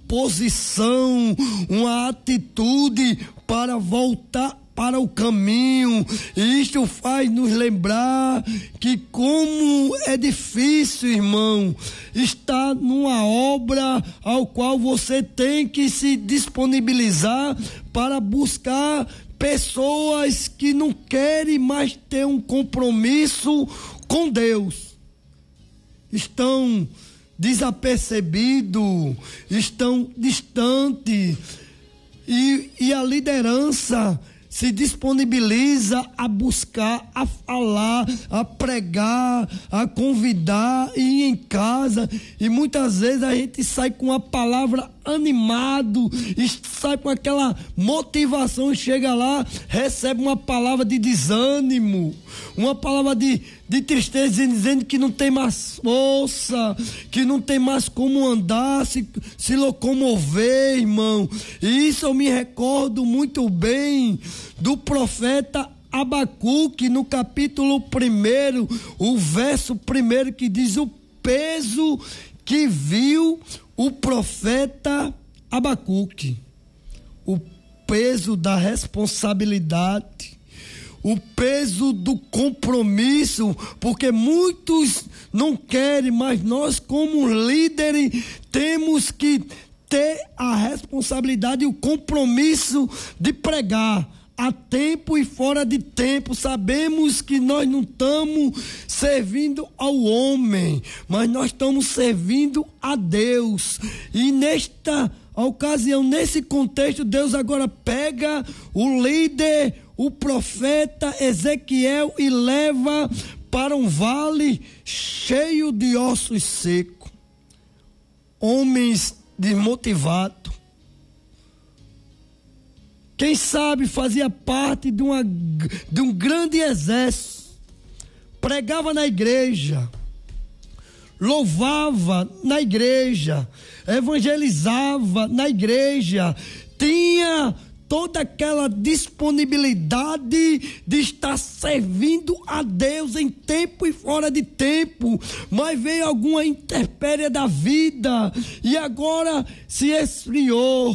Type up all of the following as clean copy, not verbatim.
posição, uma atitude para voltar para o caminho. E isto faz nos lembrar que como é difícil, irmão, estar numa obra ao qual você tem que se disponibilizar para buscar pessoas que não querem mais ter um compromisso com Deus. Estão desapercebidos, estão distantes, e a liderança se disponibiliza a buscar, a falar, a pregar, a convidar, ir em casa, e muitas vezes a gente sai com a palavra animado, sai com aquela motivação, chega lá, recebe uma palavra de desânimo, uma palavra de tristeza, dizendo que não tem mais força, que não tem mais como andar, se locomover, irmão. E isso eu me recordo muito bem do profeta Abacuque, no capítulo 1, o verso 1, que diz: o peso que viu o profeta Abacuque, o peso da responsabilidade, o peso do compromisso, porque muitos não querem, mas nós como líderes temos que ter a responsabilidade e o compromisso de pregar a tempo e fora de tempo. Sabemos que nós não estamos servindo ao homem, mas nós estamos servindo a Deus. E nesta ocasião, nesse contexto, Deus agora pega o líder, o profeta Ezequiel, e leva para um vale cheio de ossos secos, homens desmotivados. Quem sabe fazia parte de um grande exército, pregava na igreja, louvava na igreja, evangelizava na igreja, tinha toda aquela disponibilidade de estar servindo a Deus em tempo e fora de tempo, mas veio alguma intempérie da vida e agora se esfriou,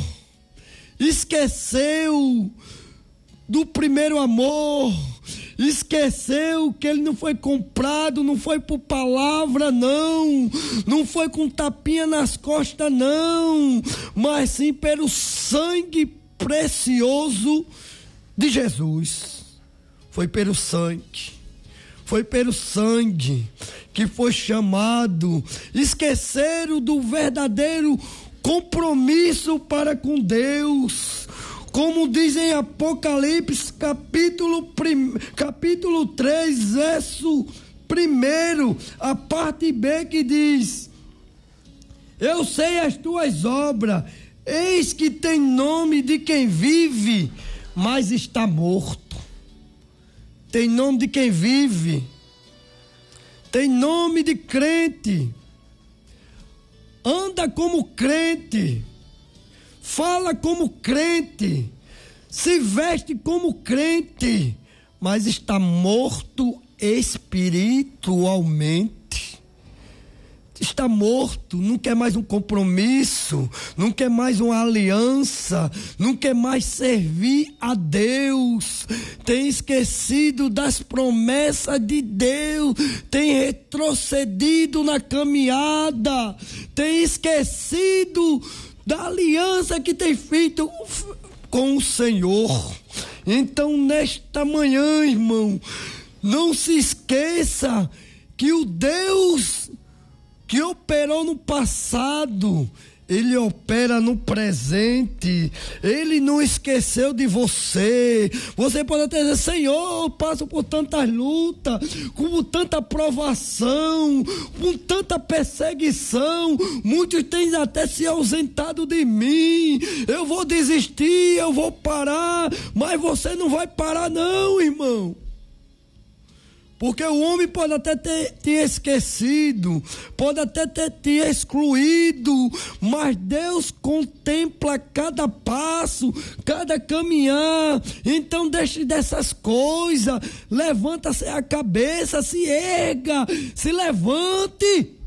esqueceu do primeiro amor, esqueceu que ele não foi comprado, não foi por palavra, não foi com tapinha nas costas, não, mas sim pelo sangue precioso de Jesus. Foi pelo sangue que foi chamado. Esqueceram do verdadeiro compromisso para com Deus, como diz em Apocalipse capítulo 3, verso 1, a parte B, que diz: eu sei as tuas obras, eis que tem nome de quem vive, mas está morto. Tem nome de quem vive, tem nome de crente, anda como crente, fala como crente, se veste como crente, mas está morto espiritualmente. Está morto, não quer mais um compromisso, não quer mais uma aliança, não quer mais servir a Deus, tem esquecido das promessas de Deus, tem retrocedido na caminhada, tem esquecido da aliança que tem feito com o Senhor. Então, nesta manhã, irmão, não se esqueça que o Deus que operou no passado, Ele opera no presente. Ele não esqueceu de você. Você pode até dizer: Senhor, eu passo por tantas lutas, com tanta provação, com tanta perseguição, muitos têm até se ausentado de mim, eu vou desistir, eu vou parar. Mas você não vai parar não, irmão. Porque o homem pode até ter te esquecido, pode até ter te excluído, mas Deus contempla cada passo, cada caminhar. Então deixe dessas coisas, levanta a cabeça, se erga, se levante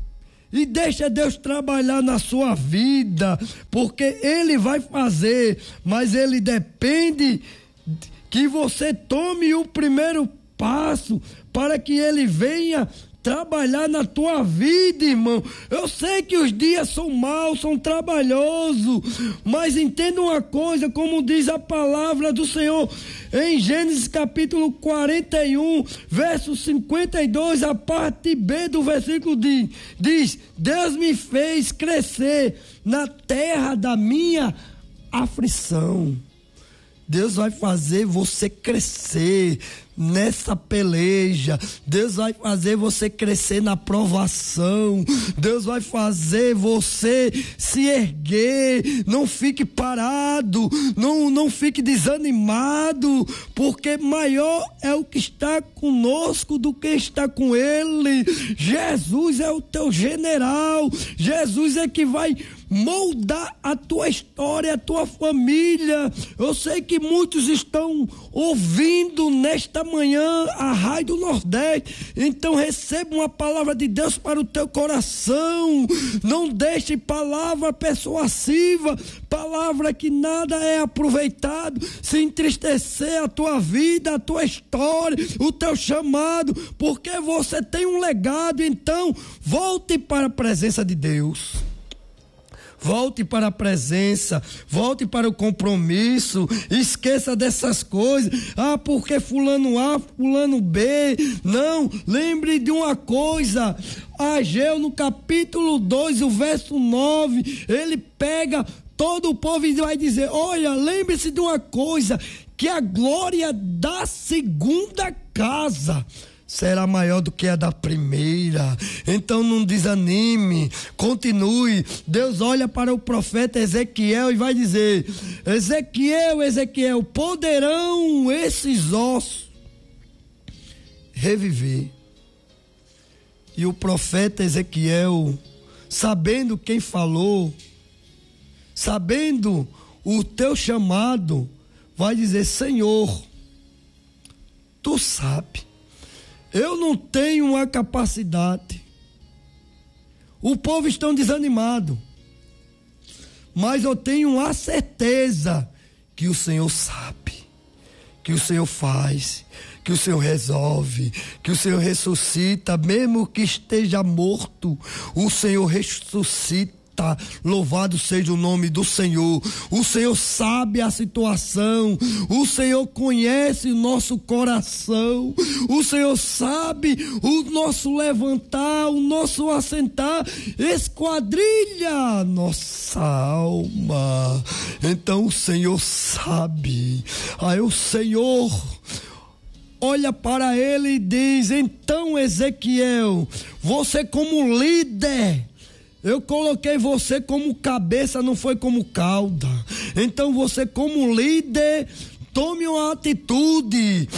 e deixa Deus trabalhar na sua vida, porque Ele vai fazer, mas Ele depende que você tome o primeiro passo para que Ele venha trabalhar na tua vida, irmão. Eu sei que os dias são maus, são trabalhosos, mas entenda uma coisa, como diz a palavra do Senhor em Gênesis capítulo 41, verso 52, a parte B do versículo diz: Deus me fez crescer na terra da minha aflição. Deus vai fazer você crescer nessa peleja. Deus vai fazer você crescer na provação. Deus vai fazer você se erguer. Não fique parado, não fique desanimado, porque maior é o que está conosco do que está com Ele. Jesus é o teu general. Jesus é que vai moldar a tua história, a tua família. Eu sei que muitos estão ouvindo nesta manhã a Rádio do Nordeste, então receba uma palavra de Deus para o teu coração. Não deixe palavra persuasiva, palavra que nada é aproveitado, se entristecer a tua vida, a tua história, o teu chamado, porque você tem um legado. Então volte para a presença de Deus. Volte para a presença, volte para o compromisso, esqueça dessas coisas, porque fulano A, fulano B, não, lembre de uma coisa, Ageu no capítulo 2, o verso 9, ele pega todo o povo e vai dizer: olha, lembre-se de uma coisa, que a glória da segunda casa será maior do que a da primeira. Então não desanime, continue. Deus olha para o profeta Ezequiel e vai dizer: Ezequiel, poderão esses ossos reviver? E o profeta Ezequiel, sabendo quem falou, sabendo o teu chamado, vai dizer: Senhor, tu sabe, eu não tenho uma capacidade. O povo está desanimado, mas eu tenho a certeza que o Senhor sabe, que o Senhor faz, que o Senhor resolve, que o Senhor ressuscita, mesmo que esteja morto, o Senhor ressuscita. Louvado seja o nome do Senhor. O Senhor sabe a situação, o Senhor conhece o nosso coração, o Senhor sabe o nosso levantar, o nosso assentar, esquadrilha nossa alma. Então o Senhor sabe. Aí o Senhor olha para ele e diz: então, Ezequiel, você como líder, eu coloquei você como cabeça, não foi como cauda. Então você como líder, tome uma atitude,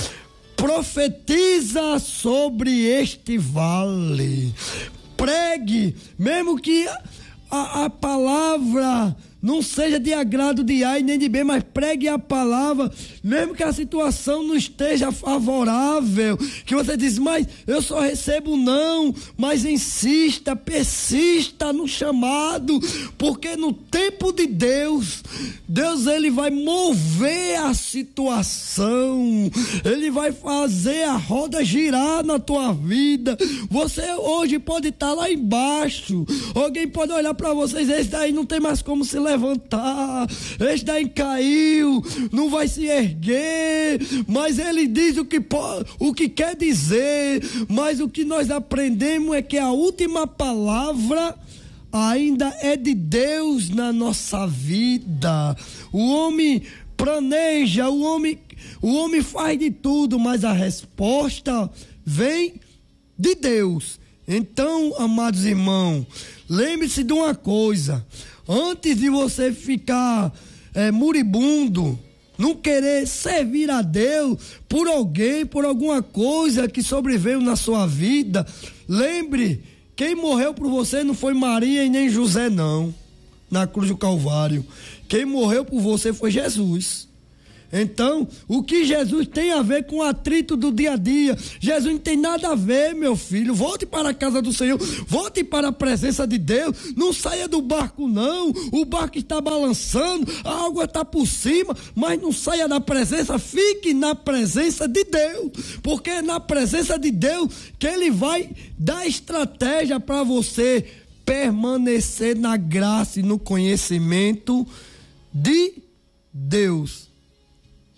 profetiza sobre este vale, pregue, mesmo que a palavra não seja de agrado de A e nem de B, mas pregue a palavra, mesmo que a situação não esteja favorável, que você diz: mas eu só recebo não, mas insista, persista no chamado, porque no tempo de Deus, ele vai mover a situação, ele vai fazer a roda girar na tua vida. Você hoje pode estar lá embaixo, alguém pode olhar para vocês: esse daí não tem mais como se levantar, este daí caiu, não vai se erguer, mas ele diz o que quer dizer, mas o que nós aprendemos é que a última palavra ainda é de Deus na nossa vida. O homem planeja, o homem faz de tudo, mas a resposta vem de Deus. Então, amados irmãos, lembre-se de uma coisa: antes de você ficar moribundo, não querer servir a Deus por alguém, por alguma coisa que sobreveio na sua vida, lembre, quem morreu por você não foi Maria e nem José não, na cruz do Calvário. Quem morreu por você foi Jesus. Então, o que Jesus tem a ver com o atrito do dia a dia? Jesus não tem nada a ver, meu filho. Volte para a casa do Senhor, volte para a presença de Deus. Não saia do barco, não. O barco está balançando, a água está por cima, mas não saia da presença. Fique na presença de Deus, porque é na presença de Deus que Ele vai dar estratégia para você permanecer na graça e no conhecimento de Deus.